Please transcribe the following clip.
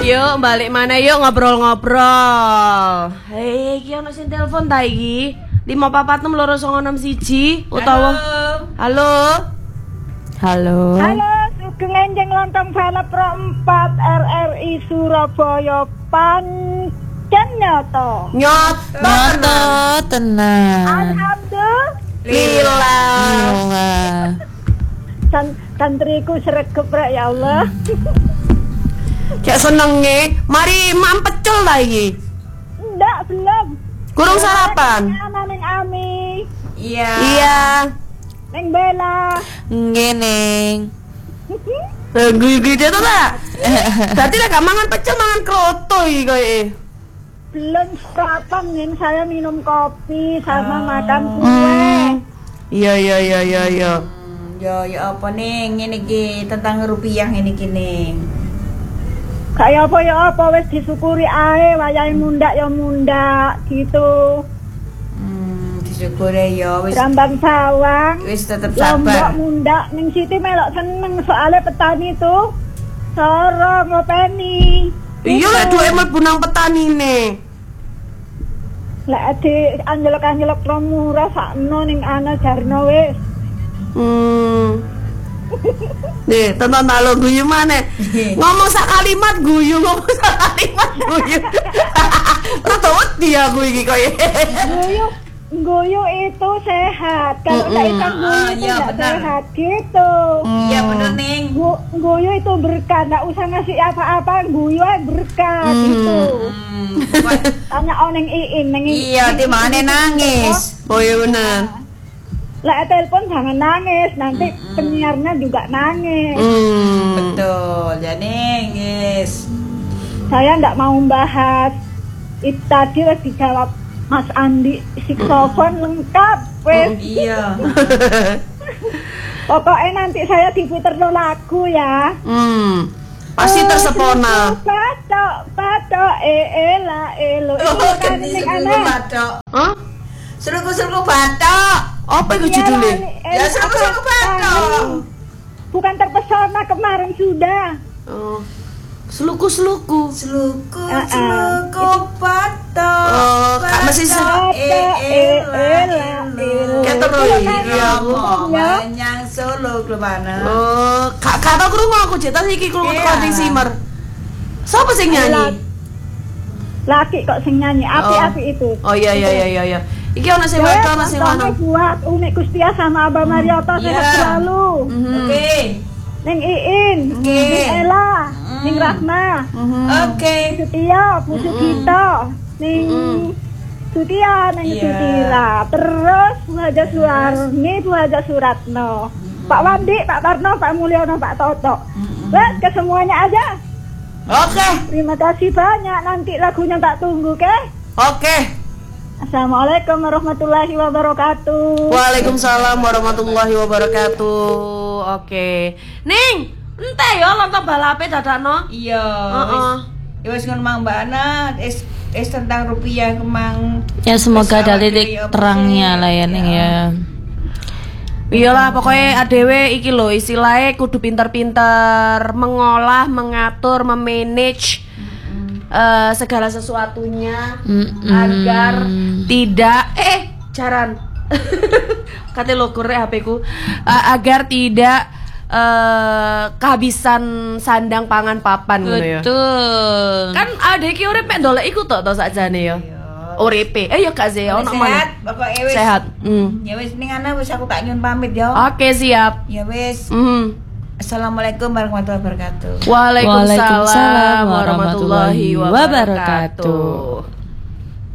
Yuk balik mana yuk ngobrol-ngobrol. Hei, iki ono sing telepon ta iki? 5446961 utawa. Halo. Halo. Halo, Sugeng Enjing Lontong Balap Pro 4 RRI Surabaya pancen nyoto. Nyoto tenang. Alhamdulillah. Santriku sregep rek ya Allah. Kayak senenge, mari mampecul lah iki. Ndak belum. Kurang sarapan. Neng Ami. Iya. Neng Bella. Ngeneng. Gue to ta. Berarti lah gak mangan pecel, mangan kroto iki koyo. Belum sarapan nih, saya minum kopi sama makan kue. Iya. Ya apa nih ngene iki tentang rupiah ngene iki ning. Kayak apa ya apa wis disyukuri ae wayahe mundak ya mundak gitu. Disyukuri ya wis. Rambang sawang. Wis tetep Lombok sabar. mundak ning Siti melok seneng soalnya petani tuh sorong ngopeni. Iya lah duwe mlebu nang petanine. Lek ade anjelok-anjelok murah sakno ning ana jarno wis. Nih, tonton lo guyu mana? Ngomong sak kalimat guyu, Rada wedi aku iki koyo. Guyu itu sehat. Kalau tidak ikan guyu itu iya, tidak benar. sehat gitu. Iya bener ning. Guyu itu berkah, nggak usah ngasih apa-apa, guyu aja berkah gitu. Tanya oneng iin, neng Iya, di mana nangis. Oh iya benar. Lah telepon jangan nangis, nanti penyiarnya juga nangis. Betul. Jadi guys. Saya nggak mau bahas. Itu tadi wes dijawab Mas Andi, siksofon lengkap, wes. Iya. Pokoknya nanti saya di Twitter lagu ya. Pasti tersepona. Patok, ela, elo. Oh, Itu kan ganti sing seluruh aneh. batok. Hah? Seluruh batok. Apa itu judulnya? Ya seluruh batok. Bukan terpesona kemarin sudah. Oh. Seluku. Seluku batok. Oh, Kak masih Keteroi. Iya, Manyang Solo klubana. Oh, kata krungu aku cerita iki krungu konting simer. Sapa sing nyanyi? Laki kok sing nyanyi, api-api itu. Oh iya. Iki ana sing wedok, ana sing lanang. Buat Umi Kustia sama Abah Mariota sehat selalu. Oke. Neng Iin, Neng Ella, Neng Rahma, Oke. Sutia, Bu Sugito, Neng Sutia, Neng Sutira, terus Bu Haja Suarni, Bu Haja Suratno, Pak Wandi, Pak Tarno, Pak Mulyono, Pak Toto. Wes ke semuanya aja. Oke. Terima kasih banyak, nanti lagunya tak tunggu, ke? Oke. Assalamualaikum warahmatullahi wabarakatuh. Waalaikumsalam warahmatullahi wabarakatuh. Oke. Ning, ente yo lontong balape dadakno. Iya. Heeh. Ya wis ngono Mang Mbak Ana, es tentang rupiah kemang. Ya semoga ada titik terangnya lah ya Ning ya. Iyalah pokoknya adewe iki lho istilahnya kudu pinter-pinter mengolah, mengatur, memanage segala sesuatunya agar tidak jaran kate lokur HP ku agar tidak kehabisan sandang pangan papan ngono ya. Betul. Kan ade iki urip mek ndolek iku tok sakjane ya. Uripe. Ya gak sih ono mana. Sehat, pokoknya wis. Sehat. Ya wis ning ana wis aku tak nyun pamit ya. Oke, siap. Ya wis. Assalamualaikum warahmatullahi wabarakatuh. Waalaikumsalam warahmatullahi wabarakatuh.